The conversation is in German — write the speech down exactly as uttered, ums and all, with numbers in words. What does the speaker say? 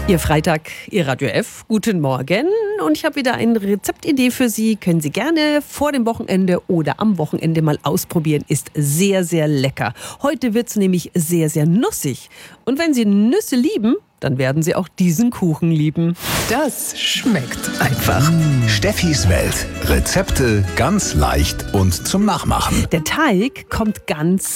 Ihr Freitag, Ihr Radio F. Guten Morgen. Und ich habe wieder eine Rezeptidee für Sie. Können Sie gerne vor dem Wochenende oder am Wochenende mal ausprobieren. Ist sehr, sehr lecker. Heute wird es nämlich sehr, sehr nussig. Und wenn Sie Nüsse lieben, dann werden Sie auch diesen Kuchen lieben. Das schmeckt einfach. Steffis Welt. Rezepte ganz leicht und zum Nachmachen. Der Teig kommt ganz